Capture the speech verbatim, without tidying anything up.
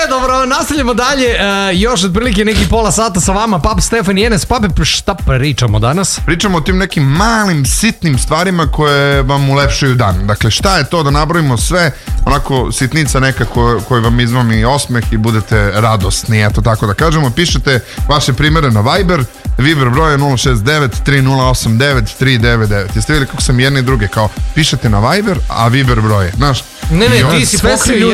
dobro, nastavljamo dalje. Uh, još otprilike neki pola sata sa vama, Pap Stefan i Enes. Pape, šta pričamo danas? Pričamo o tim nekim malim, sitnim stvarima koje vam ulepšaju dan. Dakle, šta je to da nabrojimo sve, onako sitnica neka koja ko vam izmami osmeh i budete radosni, eto tako da kažemo. Pišete vaše primjere na Viber, Viber broj je nula šest devet tri nula osam devet tri devet devet. Jeste vidjeli kako sam jedne i druge, kao pišete na Viber, a Viber broj je, znaš? Ne, ne, ti si pokrio